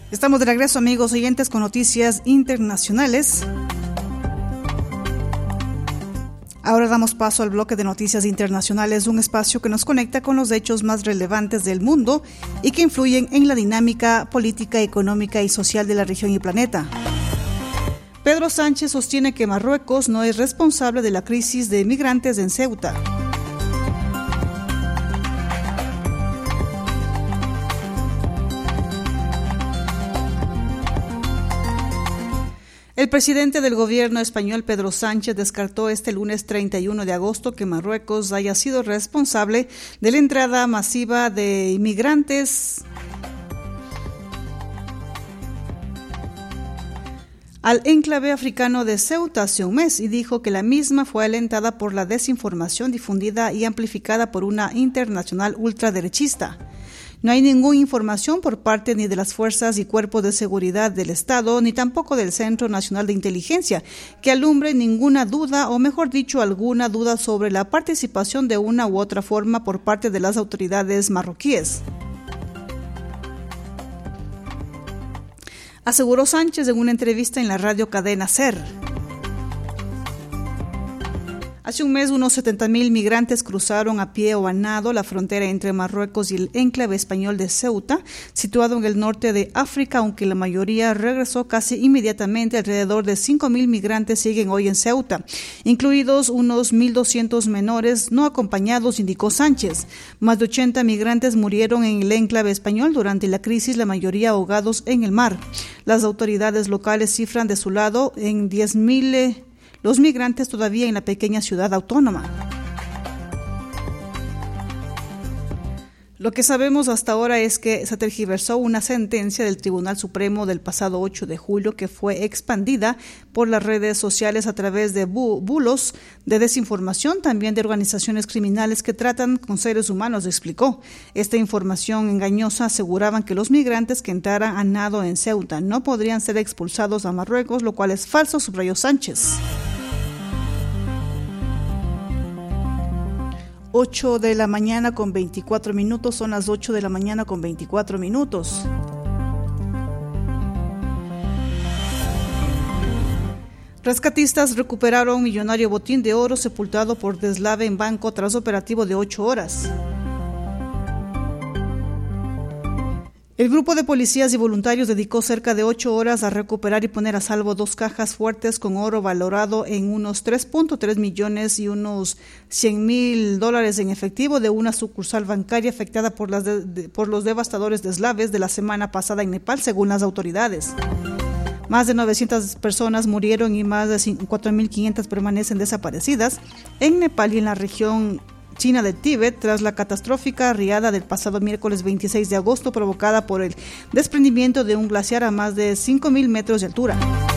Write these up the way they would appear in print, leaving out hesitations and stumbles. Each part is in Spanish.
Estamos de regreso, amigos oyentes, con noticias internacionales. Ahora damos paso al bloque de noticias internacionales, un espacio que nos conecta con los hechos más relevantes del mundo y que influyen en la dinámica política, económica y social de la región y planeta. Pedro Sánchez sostiene que Marruecos no es responsable de la crisis de migrantes en Ceuta. El presidente del gobierno español, Pedro Sánchez, descartó este lunes 31 de agosto que Marruecos haya sido responsable de la entrada masiva de inmigrantes al enclave africano de Ceuta hace un mes y dijo que la misma fue alentada por la desinformación difundida y amplificada por una internacional ultraderechista. No hay ninguna información por parte ni de las fuerzas y cuerpos de seguridad del Estado, ni tampoco del Centro Nacional de Inteligencia, que alumbre ninguna duda, o mejor dicho, alguna duda sobre la participación de una u otra forma por parte de las autoridades marroquíes. Aseguró Sánchez en una entrevista en la radio cadena SER. Hace un mes, unos 70,000 migrantes cruzaron a pie o a nado la frontera entre Marruecos y el enclave español de Ceuta, situado en el norte de África, aunque la mayoría regresó casi inmediatamente. Alrededor de 5,000 migrantes siguen hoy en Ceuta, incluidos unos 1,200 menores no acompañados, indicó Sánchez. Más de 80 migrantes murieron en el enclave español durante la crisis, la mayoría ahogados en el mar. Las autoridades locales cifran de su lado en 10,000 los migrantes todavía en la pequeña ciudad autónoma. Lo que sabemos hasta ahora es que se tergiversó una sentencia del Tribunal Supremo del pasado 8 de julio que fue expandida por las redes sociales a través de bulos de desinformación, también de organizaciones criminales que tratan con seres humanos, explicó. Esta información engañosa aseguraban que los migrantes que entraran a nado en Ceuta no podrían ser expulsados a Marruecos, lo cual es falso, subrayó Sánchez. 8 de la mañana con 24 minutos, son las 8 de la mañana con 24 minutos. Rescatistas recuperaron un millonario botín de oro sepultado por deslave en banco tras operativo de 8 horas. El grupo de policías y voluntarios dedicó cerca de 8 horas a recuperar y poner a salvo 2 cajas fuertes con oro valorado en unos 3.3 millones y unos $100,000 en efectivo de una sucursal bancaria afectada por los devastadores deslaves de la semana pasada en Nepal, según las autoridades. Más de 900 personas murieron y más de 4.500 permanecen desaparecidas en Nepal y en la región China de Tíbet tras la catastrófica riada del pasado miércoles 26 de agosto provocada por el desprendimiento de un glaciar a más de 5,000 metros de altura.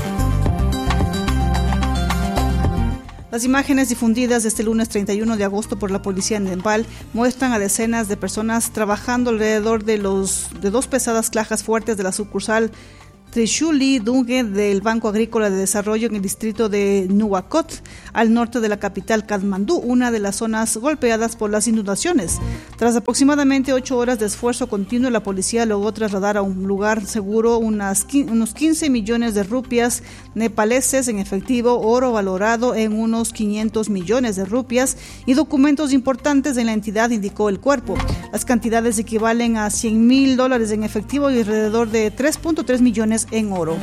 Las imágenes difundidas este lunes 31 de agosto por la policía en Nepal muestran a decenas de personas trabajando alrededor de 2 pesadas cajas fuertes de la sucursal Trishuli Dunge del Banco Agrícola de Desarrollo en el distrito de Nuwakot, al norte de la capital Katmandú, una de las zonas golpeadas por las inundaciones. Tras aproximadamente 8 horas de esfuerzo continuo, la policía logró trasladar a un lugar seguro unos 15 millones de rupias nepaleses en efectivo, oro valorado en unos 500 millones de rupias y documentos importantes de la entidad, indicó el cuerpo. Las cantidades equivalen a $100,000 en efectivo y alrededor de 3.3 millones en oro.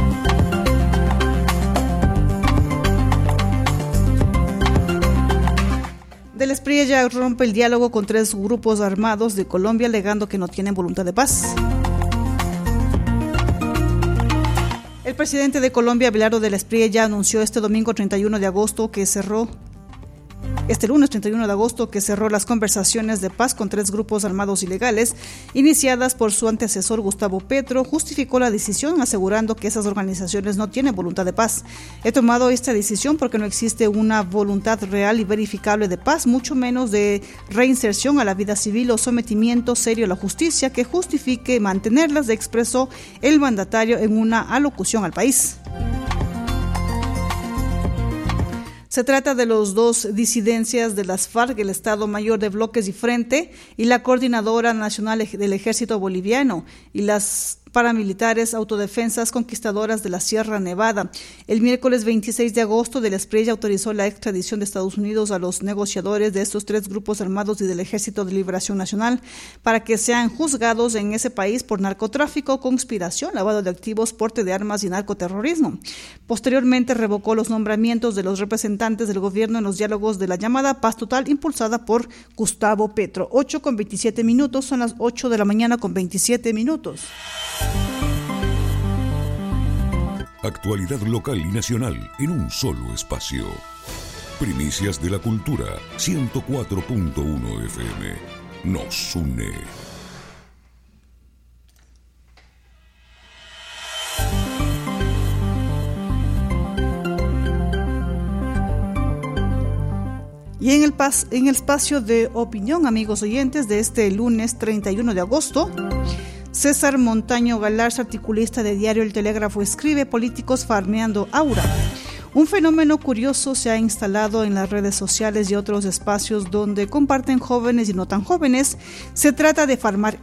Del Espriella rompe el diálogo con 3 grupos armados de Colombia alegando que no tienen voluntad de paz. El presidente de Colombia, Abelardo del Espriella, anunció este domingo 31 de agosto que cerró Este lunes 31 de agosto que cerró las conversaciones de paz con 3 grupos armados ilegales iniciadas por su antecesor Gustavo Petro, justificó la decisión asegurando que esas organizaciones no tienen voluntad de paz. He tomado esta decisión porque no existe una voluntad real y verificable de paz, mucho menos de reinserción a la vida civil o sometimiento serio a la justicia que justifique mantenerlas, expresó el mandatario en una alocución al país. Se trata de los 2 disidencias de las FARC, el Estado Mayor de Bloques y Frente y la Coordinadora Nacional del Ejército Boliviano, y las paramilitares autodefensas conquistadoras de la Sierra Nevada. El miércoles 26 de agosto, de la Espriella autorizó la extradición de Estados Unidos a los negociadores de estos 3 grupos armados y del Ejército de Liberación Nacional para que sean juzgados en ese país por narcotráfico, conspiración, lavado de activos, porte de armas y narcoterrorismo. Posteriormente revocó los nombramientos de los representantes del gobierno en los diálogos de la llamada Paz Total impulsada por Gustavo Petro. 8:27, son las 8 de la mañana con 27 minutos. Actualidad local y nacional en un solo espacio. Primicias de la Cultura, 104.1 FM. Nos une. Y en el espacio de opinión, amigos oyentes, de este lunes 31 de agosto, César Montaño Galarza, articulista de diario El Telégrafo, escribe: políticos farmeando aura. Un fenómeno curioso se ha instalado en las redes sociales y otros espacios donde comparten jóvenes y no tan jóvenes. Se trata de farmear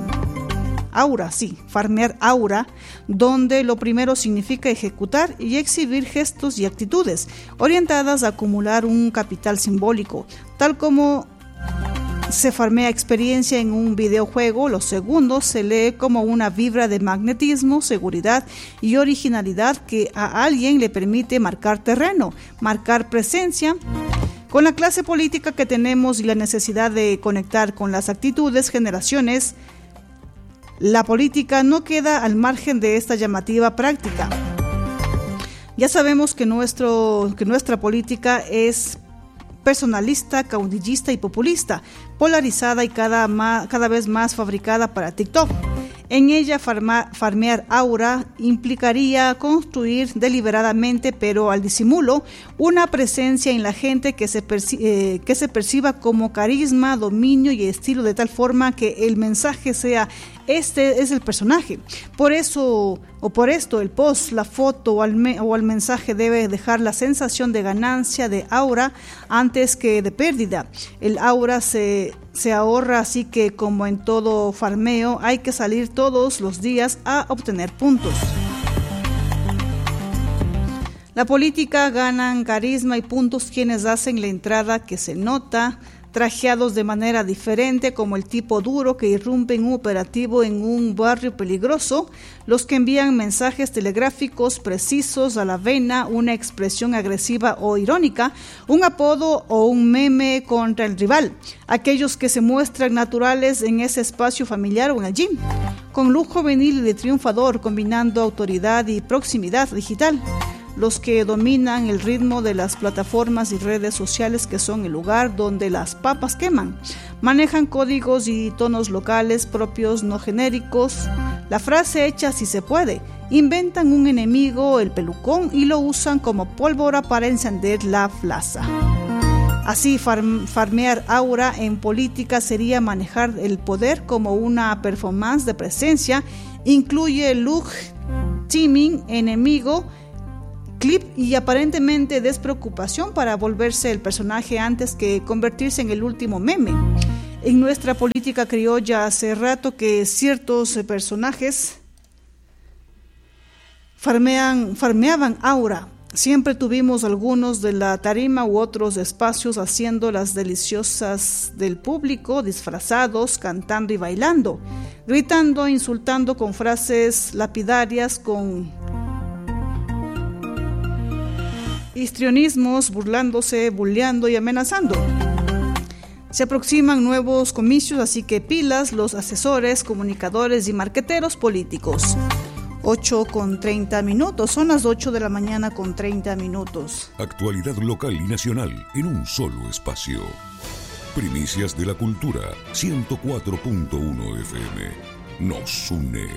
aura, donde lo primero significa ejecutar y exhibir gestos y actitudes orientadas a acumular un capital simbólico, tal como se farmea experiencia en un videojuego. Lo segundo se lee como una vibra de magnetismo, seguridad y originalidad que a alguien le permite marcar terreno, marcar presencia. Con la clase política que tenemos y la necesidad de conectar con las actitudes, generaciones, la política no queda al margen de esta llamativa práctica. Ya sabemos que nuestra política es personalista, caudillista y populista, polarizada y cada vez más fabricada para TikTok. En ella farmear aura implicaría construir deliberadamente, pero al disimulo, una presencia en la gente que se perciba como carisma, dominio y estilo, de tal forma que el mensaje sea: este es el personaje. Por esto, el post, la foto o el mensaje debe dejar la sensación de ganancia, de aura, antes que de pérdida. El aura se ahorra, así que, como en todo farmeo, hay que salir todos los días a obtener puntos. La política ganan carisma y puntos quienes hacen la entrada que se nota, trajeados de manera diferente, como el tipo duro que irrumpe en un operativo en un barrio peligroso, los que envían mensajes telegráficos precisos a la vena, una expresión agresiva o irónica, un apodo o un meme contra el rival, aquellos que se muestran naturales en ese espacio familiar o en el gym, con look juvenil y de triunfador, combinando autoridad y proximidad digital. Los que dominan el ritmo de las plataformas y redes sociales, que son el lugar donde las papas queman. Manejan códigos y tonos locales propios, no genéricos. La frase hecha si se puede. Inventan un enemigo, el pelucón, y lo usan como pólvora para encender la plaza. Así, farmear aura en política sería manejar el poder como una performance de presencia. Incluye look, timing, enemigo, clip y aparentemente despreocupación para volverse el personaje antes que convertirse en el último meme. En nuestra política criolla hace rato que ciertos personajes farmeaban aura. Siempre tuvimos algunos de la tarima u otros espacios haciendo las deliciosas del público, disfrazados, cantando y bailando, gritando, insultando con frases lapidarias, con histrionismos, burlándose, bulleando y amenazando. Se aproximan nuevos comicios, así que pilas los asesores, comunicadores y marqueteros políticos. 8:30, son las 8 de la mañana con 30 minutos. Actualidad local y nacional en un solo espacio. Primicias de la Cultura, 104.1 FM. Nos une.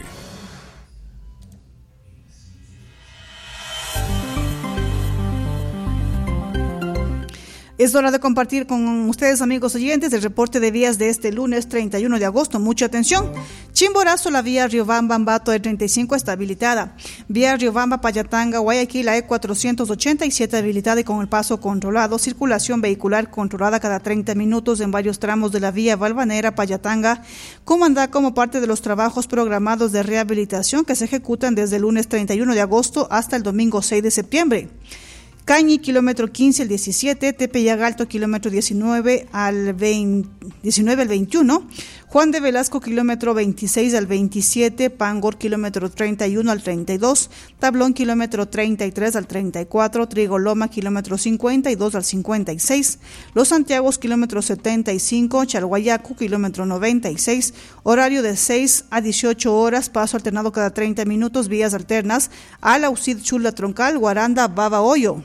Es hora de compartir con ustedes, amigos oyentes, el reporte de vías de este lunes 31 de agosto. Mucha atención. Chimborazo, la vía Riobamba-Ambato E35 está habilitada. Vía Riobamba-Payatanga, Guayaquil, la E487 habilitada y con el paso controlado. Circulación vehicular controlada cada 30 minutos en varios tramos de la vía Valvanera-Payatanga, comandada como parte de los trabajos programados de rehabilitación que se ejecutan desde el lunes 31 de agosto hasta el domingo 6 de septiembre. Cañi, kilómetro 15 al 17, Tepeyagalto, kilómetro 19 al 21, Juan de Velasco, kilómetro 26 al 27, Pangor, kilómetro 31 al 32, Tablón, kilómetro 33 al 34, Trigoloma, kilómetro 52 al 56, Los Santiagos, kilómetro 75, Chalhuayacu, kilómetro 96, horario de 6 a 18 horas, paso alternado cada 30 minutos, vías alternas, Alaucid, Chula Troncal, Guaranda, Baba Hoyo.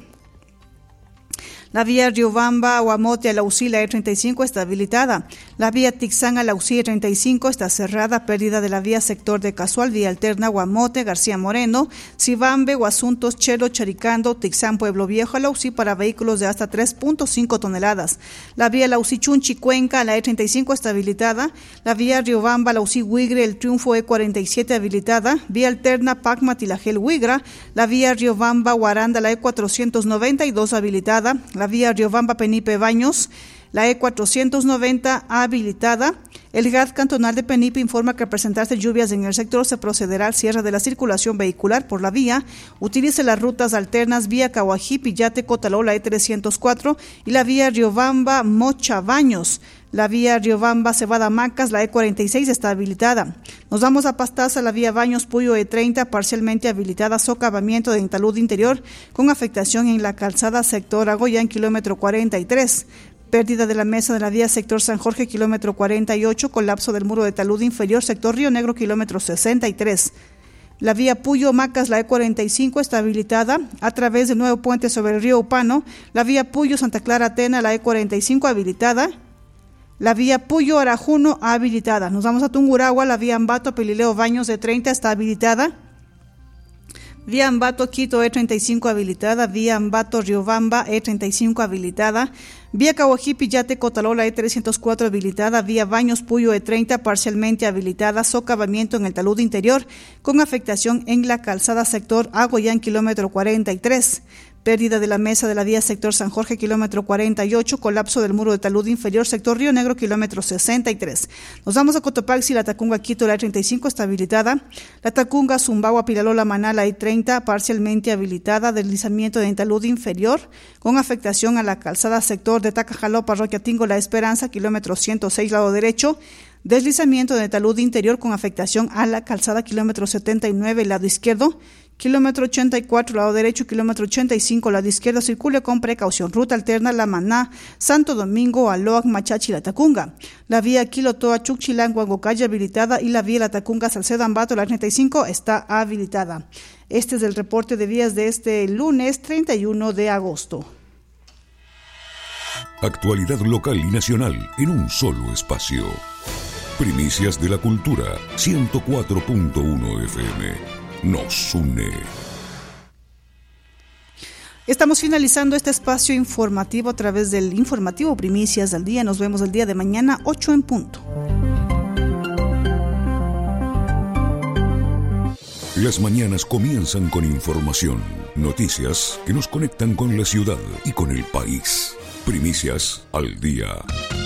La vía Riobamba, Huamote, Alausí, la E35 está habilitada. La vía Tixán, Alausí, E35 está cerrada. Pérdida de la vía sector de Casual, vía alterna, Huamote, García Moreno, Sibambe, Huasuntos, Chelo, Charicando, Tixán, Pueblo Viejo, Alausí para vehículos de hasta 3.5 toneladas. La vía Alausí, Chunchi, Cuenca, la E35 está habilitada. La vía Riobamba, Alausí, Huigre, El Triunfo, E47 habilitada. Vía alterna, Pacma, Tilajel, Huigra. La vía Riobamba, Guaranda, la E492 habilitada. La vía Riobamba, Penipe, Baños, la E490 habilitada. El GAD cantonal de Penipe informa que al presentarse lluvias en el sector se procederá al cierre de la circulación vehicular por la vía. Utilice las rutas alternas vía Cahuají, Pillate, Cotaló, la E304 y la vía Riobamba, Mocha, Baños. La vía Riobamba, Cebada, Macas, la E46 está habilitada. Nos vamos a Pastaza, la vía Baños, Puyo, E30 parcialmente habilitada, socavamiento de talud interior con afectación en la calzada sector Agoyán, kilómetro 43. Pérdida de la mesa de la vía sector San Jorge, kilómetro 48, colapso del muro de talud inferior, sector Río Negro, kilómetro 63. La vía Puyo, Macas, la E45 está habilitada a través del nuevo puente sobre el río Upano. La vía Puyo, Santa Clara, Atena, la E45 habilitada. La vía Puyo, Arajuno habilitada. Nos vamos a Tungurahua, la vía Ambato, Pelileo, Baños de 30 está habilitada. Vía Ambato, Quito, E35 habilitada. Vía Ambato, Riobamba, E35 habilitada. Vía Cahuají, Pillate, Cotalola, E304 habilitada. Vía Baños, Puyo, E30 parcialmente habilitada. Socavamiento en el talud interior con afectación en la calzada sector Agoyán, kilómetro 43. Pérdida de la mesa de la vía sector San Jorge, kilómetro 48, colapso del muro de talud inferior, sector Río Negro, kilómetro 63. Nos vamos a Cotopaxi, la Tacunga, Quito, la E35 está habilitada. La Tacunga, Zumbagua, Pilalola, Maná, la E30 parcialmente habilitada. Deslizamiento de talud inferior con afectación a la calzada sector de Tacajaló, Parroquia Tingo, La Esperanza, kilómetro 106, lado derecho. Deslizamiento de talud interior con afectación a la calzada, kilómetro 79, lado izquierdo. Kilómetro 84, lado derecho, kilómetro 85, lado izquierdo, circule con precaución. Ruta alterna, La Maná, Santo Domingo, Aloac, Machachi, La Tacunga. La vía Quilotoa, Chuchilán, Huangocalle habilitada y la vía La Tacunga, Salcedo, Ambato, la 35 está habilitada. Este es el reporte de vías de este lunes 31 de agosto. Actualidad local y nacional en un solo espacio. Primicias de la Cultura, 104.1 FM. Nos une. Estamos finalizando este espacio informativo a través del informativo Primicias del Día. Nos vemos el día de mañana, 8 en punto. Las mañanas comienzan con información, noticias que nos conectan con la ciudad y con el país. Primicias al Día.